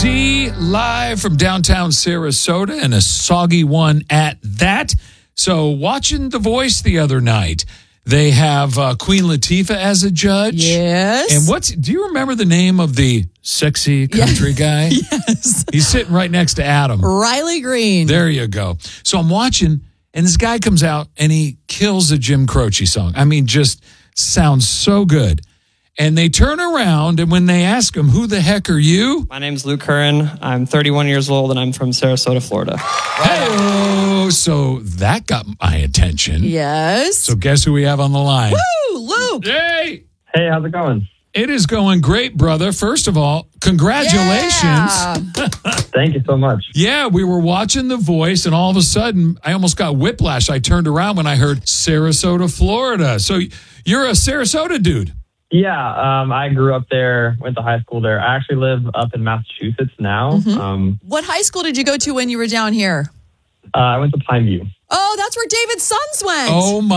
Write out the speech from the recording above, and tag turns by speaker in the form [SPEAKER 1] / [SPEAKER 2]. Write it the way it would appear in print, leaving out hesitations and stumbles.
[SPEAKER 1] Z live from downtown Sarasota, and a soggy one at that. So watching The Voice the other night, they have Queen Latifah as a judge.
[SPEAKER 2] Yes.
[SPEAKER 1] And do you remember the name of the sexy country guy?
[SPEAKER 2] Yes.
[SPEAKER 1] He's sitting right next to Adam.
[SPEAKER 2] Riley Green.
[SPEAKER 1] There you go. So I'm watching, and this guy comes out, and he kills a Jim Croce song. I mean, just sounds so good. And they turn around, and when they ask him, who the heck are you?
[SPEAKER 3] My name's Luke Curran. I'm 31 years old, and I'm from Sarasota, Florida.
[SPEAKER 1] Hey, so that got my attention.
[SPEAKER 2] Yes.
[SPEAKER 1] So guess who we have on the line?
[SPEAKER 2] Woo, Luke.
[SPEAKER 1] Hey,
[SPEAKER 4] Hey, how's it going?
[SPEAKER 1] it is going great, brother. First of all, congratulations.
[SPEAKER 2] Yeah.
[SPEAKER 4] Thank you so much.
[SPEAKER 1] Yeah, we were watching The Voice, and all of a sudden, I almost got whiplash. I turned around when I heard Sarasota, Florida. So you're a Sarasota dude.
[SPEAKER 4] Yeah, I grew up there, went to high school there. I actually live up in Massachusetts now.
[SPEAKER 2] What high school did you go to when you were down here?
[SPEAKER 4] I went to Pineview.
[SPEAKER 2] Oh, that's where David's sons went.
[SPEAKER 1] Oh, my.